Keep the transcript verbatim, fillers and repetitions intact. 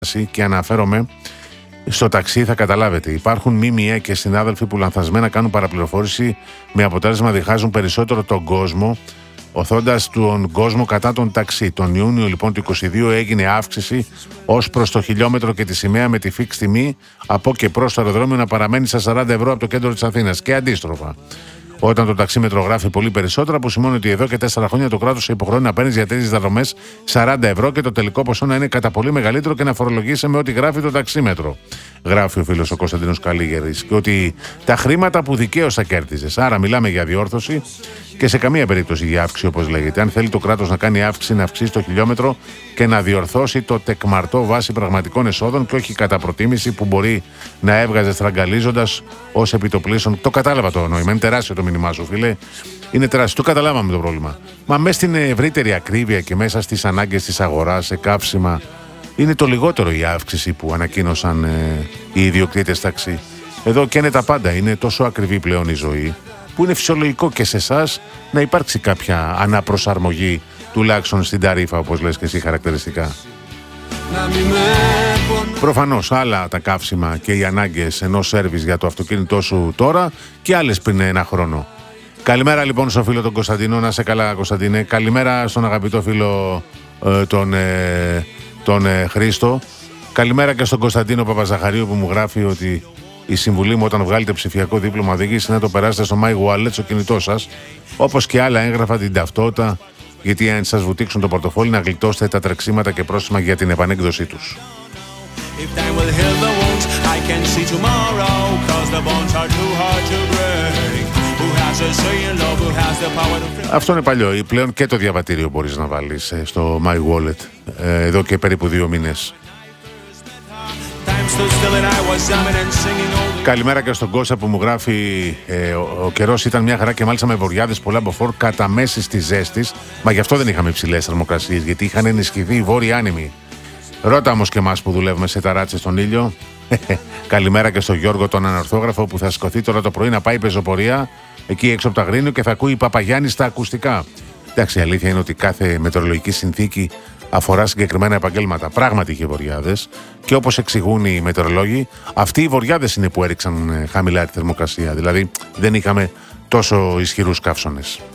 και αναφέρομαι στο ταξί, θα καταλάβετε. Υπάρχουν ΜΜΕ και συνάδελφοι που λανθασμένα κάνουν παραπληροφόρηση με αποτέλεσμα διχάζουν περισσότερο τον κόσμο, οθώντας τον κόσμο κατά τον ταξί. Τον Ιούνιο λοιπόν του είκοσι δύο έγινε αύξηση ως προς το χιλιόμετρο και τη σημαία με τη φίξ τιμή από και προς το αεροδρόμιο να παραμένει στα σαράντα ευρώ από το κέντρο της Αθήνας και αντίστροφα. Όταν το ταξίμετρο γράφει πολύ περισσότερα, που σημαίνει ότι εδώ και τέσσερα χρόνια το κράτος υποχρεώνει να παίρνει για τέτοιες διαδρομές σαράντα ευρώ και το τελικό ποσό να είναι κατά πολύ μεγαλύτερο και να φορολογήσει με ό,τι γράφει το ταξίμετρο. Γράφει ο φίλος ο Κωνσταντίνος Καλίγερης. Και ότι τα χρήματα που δικαίως θα κέρδιζες. Άρα μιλάμε για διόρθωση και σε καμία περίπτωση για αύξηση, όπως λέγεται. Αν θέλει το κράτος να κάνει αύξηση, να αυξήσει το χιλιόμετρο και να διορθώσει το τεκμαρτό βάσει πραγματικών εσόδων και όχι κατά προτίμηση που μπορεί να έβγαζε στραγγαλίζοντας ως επιτοπλίστων. Το κατάλαβα το νόημα. Είναι τεράστιο το μήνυμά σου, φίλε. Είναι τεράστιο. Το καταλάβαμε το πρόβλημα. Μα μέσα στην ευρύτερη ακρίβεια και μέσα στις ανάγκες της αγοράς, σε καύσιμα, είναι το λιγότερο η αύξηση που ανακοίνωσαν ε, οι ιδιοκτήτες ταξί. Εδώ καίνε τα πάντα. Είναι τόσο ακριβή πλέον η ζωή, που είναι φυσιολογικό και σε εσάς να υπάρξει κάποια αναπροσαρμογή, τουλάχιστον στην ταρίφα, όπως λες και εσύ χαρακτηριστικά. Προφανώς άλλα τα καύσιμα και οι ανάγκες ενός σέρβις για το αυτοκίνητό σου τώρα και άλλες πριν ένα χρόνο. Καλημέρα λοιπόν στον φίλο τον Κωνσταντίνο, να σε καλά Κωνσταντίνε. Καλημέρα στον αγαπητό φίλο ε, τον, ε, τον ε, Χρήστο. Καλημέρα και στον Κωνσταντίνο Παπαζαχαρίου που μου γράφει ότι η συμβουλή μου όταν βγάλετε ψηφιακό δίπλωμα οδήγηση είναι να το περάσετε στο MyWallet, στο κινητό σας, όπως και άλλα έγγραφα, την ταυτότητα, γιατί αν σας βουτήξουν το πορτοφόλι να γλιτώσετε τα τρεξίματα και πρόστιμα για την επανέκδοσή τους. Αυτό είναι παλιό. Πλέον και το διαβατήριο μπορείς να βάλεις στο MyWallet εδώ και περίπου δύο μήνες. Καλημέρα και στον Κώστα που μου γράφει ε, ο, ο καιρός ήταν μια χαρά και μάλιστα με βοριάδες πολλά μποφόρ κατά μέση της ζέστης. Μα γι' αυτό δεν είχαμε υψηλές θερμοκρασίες, γιατί είχαν ενισχυθεί οι βόρειοι άνεμοι. Ρώτα όμως και εμάς που δουλεύουμε σε ταράτσες στον ήλιο. Καλημέρα και στον Γιώργο τον ανορθόγραφο που θα σηκωθεί τώρα το πρωί να πάει πεζοπορία εκεί έξω από τα Αγρίνιο και θα ακούει Παπαγιάννη στα ακουστικά. Εντάξει, η αλήθεια είναι ότι κάθε μετεωρολογική συνθήκη αφορά συγκεκριμένα επαγγέλματα. Πράγματι είχε βοριάδες και όπως εξηγούν οι μετεωρολόγοι, αυτοί οι βοριάδες είναι που έριξαν χαμηλά τη θερμοκρασία. Δηλαδή δεν είχαμε τόσο ισχυρούς καύσονες.